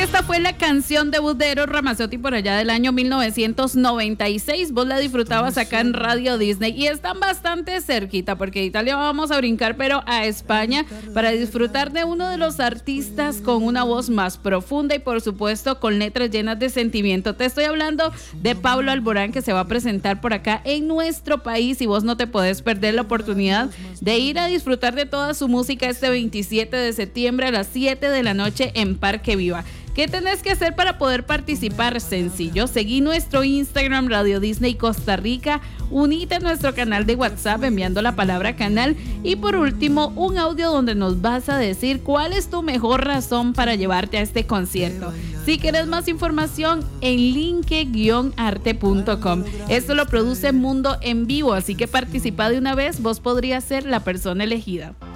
esta fue la canción debut de Eros Ramazzotti por allá del año 1996. Vos la disfrutabas acá en Radio Disney y están bastante cerquita porque de Italia vamos a brincar pero a España para disfrutar de uno de los artistas con una voz más profunda y por supuesto con letras llenas de sentimiento. Te estoy hablando de Pablo Alborán, que se va a presentar por acá en nuestro país y vos no te podés perder la oportunidad de ir a disfrutar de toda su música este 27 de septiembre a las 7 de la noche en Parque Viva. ¿Qué tenés que hacer para poder participar? Sencillo, seguí nuestro Instagram Radio Disney Costa Rica, unite a nuestro canal de WhatsApp enviando la palabra canal y por último un audio donde nos vas a decir cuál es tu mejor razón para llevarte a este concierto. Si querés más información en linke-arte.com. Esto lo produce Mundo en Vivo, así que participa de una vez, vos podrías ser la persona elegida.